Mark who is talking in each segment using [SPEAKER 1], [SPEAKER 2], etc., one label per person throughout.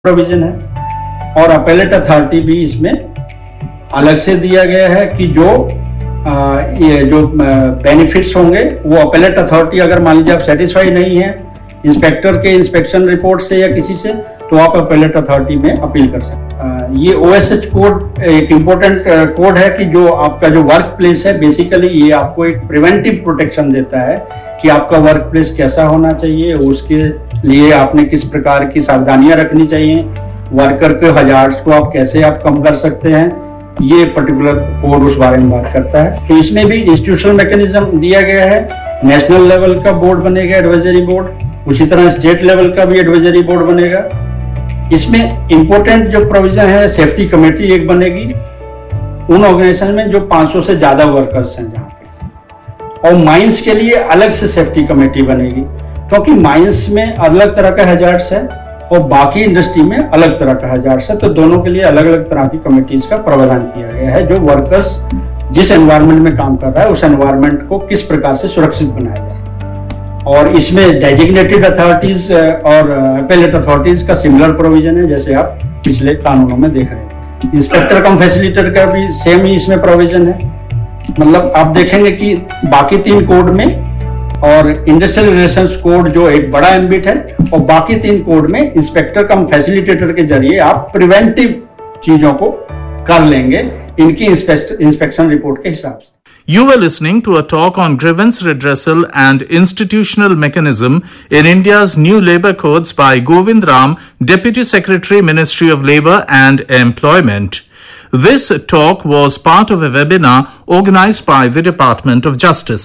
[SPEAKER 1] Provision है और appellate authority भी इसमें अलग से दिया गया है कि ये जो बेनिफिट्स होंगे वो अपेलेट अथॉरिटी, अगर मान लीजिए आप सेटिस्फाई नहीं है इंस्पेक्टर के इंस्पेक्शन रिपोर्ट से या किसी से, तो आप अपेलेट अथॉरिटी में अपील कर सकते हैं। ये OSH कोड एक इम्पोर्टेंट कोड है कि जो आपका जो वर्क प्लेस है, बेसिकली ये आपको एक प्रिवेंटिव प्रोटेक्शन देता है कि आपका वर्क प्लेस कैसा होना चाहिए, उसके लिए आपने किस प्रकार की सावधानियां रखनी चाहिए, वर्कर के हजार्ड्स को आप कैसे कम कर सकते हैं। ये पर्टिकुलर कोड उस बारे में बात करता है। तो इसमें भी इंस्टीट्यूशनल मैकेनिज्म दिया गया है। नेशनल लेवल का बोर्ड बनेगा, एडवाइजरी बोर्ड, उसी तरह स्टेट लेवल का भी एडवाइजरी बोर्ड बनेगा। इसमें इंपॉर्टेंट जो प्रोविजन है, सेफ्टी कमेटी एक बनेगी उन ऑर्गेनाइजेशन में जो 500 से ज्यादा वर्कर्स हैं जहाँ पे, और माइंस के लिए अलग से सेफ्टी कमेटी बनेगी, क्योंकि माइंस में अलग तरह का हैजार्ड्स है और बाकी इंडस्ट्री में अलग तरह का हैजार्ड्स है। तो दोनों के लिए अलग अलग तरह की कमेटीज का प्रावधान किया गया है, जो वर्कर्स जिस एनवायरनमेंट में काम कर रहा है उस एनवायरनमेंट को किस प्रकार से सुरक्षित बनाया जाए। और इसमें डेजिग्नेटेड अथॉरिटीज और अपेलेट अथॉरिटीज का सिमिलर प्रोविजन है, जैसे आप पिछले कानूनों में देख रहे हैं। इंस्पेक्टर कम फैसिलिटेटर का भी सेम ही इसमें प्रोविजन है। मतलब आप देखेंगे कि बाकी 3 कोड में और इंडस्ट्रियल रिलेशंस कोड जो एक बड़ा एम्बिट है, और बाकी 3 कोड में इंस्पेक्टर कम फैसिलिटेटर के जरिए आप प्रिवेंटिव चीजों को कर लेंगे इनकी इंस्पेक्शन रिपोर्ट के हिसाब से।
[SPEAKER 2] You were listening to a talk on grievance redressal and institutional mechanism in India's new labour codes by Govind Ram, Deputy Secretary, Ministry of Labour and Employment. This talk was part of a webinar organised by the Department of Justice.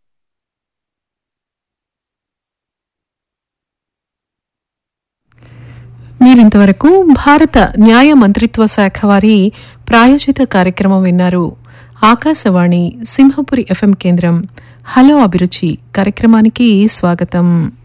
[SPEAKER 3] మీరింతవరకు భారత న్యాయ మంత్రిత్వ శాఖ వారి ప్రాయోజిత కార్యక్రమం విన్నారు. Akashvani Simhapuri FM కేంద్రం హలో అభిరుచి కార్యక్రమానికి స్వాగతం.